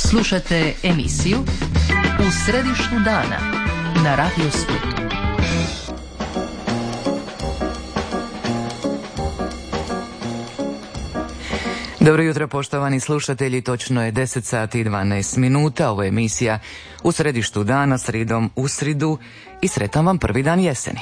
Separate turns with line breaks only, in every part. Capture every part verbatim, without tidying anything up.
Slušate emisiju U središtu dana na Radio Splitu. Dobro jutro, poštovani slušatelji, točno je deset sati i dvanaest minuta, ovo je emisija U središtu dana, sridom u sridu i sretan vam prvi dan jeseni.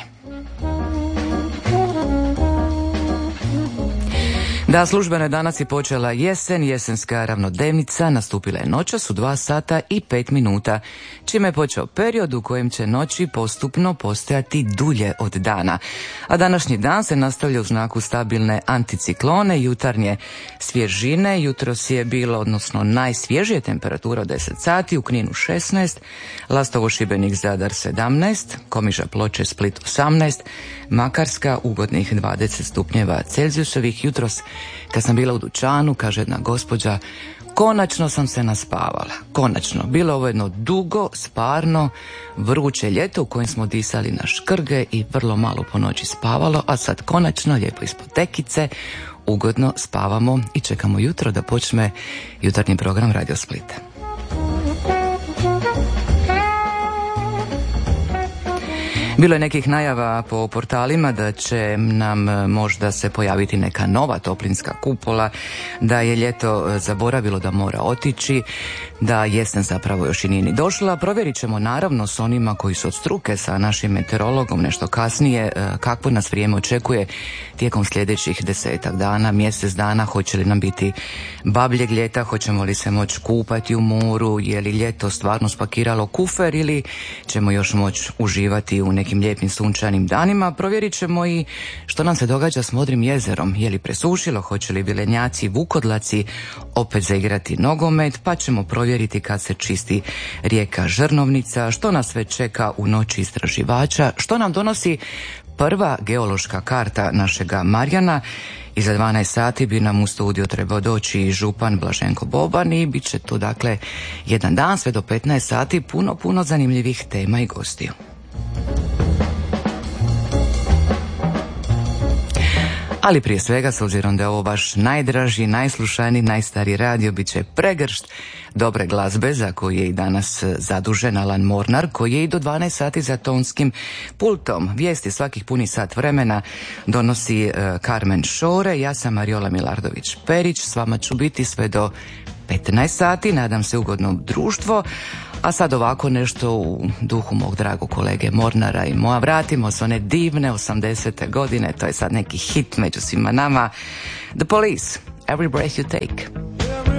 Da, službeno je danas i počela jesen, jesenska ravnodnevnica nastupila je noćas u dva sata i pet minuta, čime je počeo period u kojem će noći postupno postojati dulje od dana. A današnji dan se nastavlja u znaku stabilne anticiklone, jutarnje svježine. Jutros je bilo, odnosno najsvježije temperatura od deset sati, u Kninu šesnaest, Lastovo, Šibenik, Zadar sedamnaest, Komiža, Ploče, Split osamnaest, Makarska ugodnih dvadeset stupnjeva Celzijusovih. Jutros kad sam bila u dućanu, kaže jedna gospođa, konačno sam se naspavala. Konačno. Bilo ovo jedno dugo, sparno, vruće ljeto u kojem smo disali na škrge i vrlo malo po noći spavalo, a sad konačno, lijepo ispod tekice, ugodno spavamo i čekamo jutro da počne jutarnji program Radio Splita. Bilo je nekih najava po portalima da će nam možda se pojaviti neka nova toplinska kupola, da je ljeto zaboravilo da mora otići, da jesen zapravo još i nije ni došla. Provjerit ćemo naravno s onima koji su od struke, sa našim meteorologom nešto kasnije, kakvo nas vrijeme očekuje tijekom sljedećih desetak dana, mjesec dana. Hoće li nam biti babljeg ljeta, hoćemo li se moći kupati u moru, je li ljeto stvarno spakiralo kufer ili ćemo još moći uživati u nekim lijepim sunčanim danima. Provjerit ćemo i što nam se događa s Modrim jezerom, je li presušilo, hoće li vilenjaci i vukodlaci opet zaigrati nogomet, pa ćemo provjeriti kad se čisti rijeka Žrnovnica, što nas već čeka u noći istraživača, što nam donosi prva geološka karta našega Marjana. I za dvanaest sati bi nam u studio trebao doći i župan Blaženko Boban i bit će to dakle jedan dan sve do petnaest sati, puno, puno zanimljivih tema i gostiju. Ali prije svega, s obzirom da je ovo vaš najdraži, najslušaniji, najstariji radio, bit će pregršt dobre glazbe za koju je i danas zadužen Alan Mornar, koji je i do dvanaest sati za tonskim pultom. Vijesti svakih puni sat vremena donosi uh, Carmen Šore, ja sam Mariola Milardović-Perić, s vama ću biti sve do petnaest sati, nadam se ugodno društvo. A sad ovako nešto u duhu mog dragog kolege Mornara i moja, vratimo se one divne osamdesete godine, to je sad neki hit među svima nama. The Police, Every Breath You Take.